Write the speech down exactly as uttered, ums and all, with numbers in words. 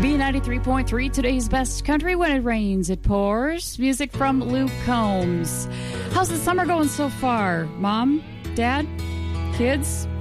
B ninety-three point three, today's best country. When it rains, it pours. Music from Luke Combs. How's the summer going so far? Mom? Dad? Kids?